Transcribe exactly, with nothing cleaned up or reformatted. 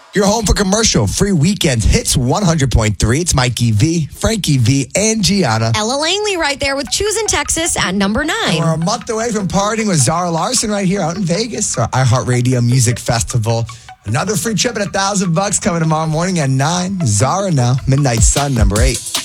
You're home for commercial free weekend hits one hundred point three. It's Mikey V, Frankie V, and Gianna. Ella Langley right there with Choosing Texas at number nine. And we're a month away from partying with Zara Larson right here out in Vegas, our iHeartRadio Music Festival. Another free trip at a thousand bucks coming tomorrow morning at nine. Zara now, Midnight Sun, number eight.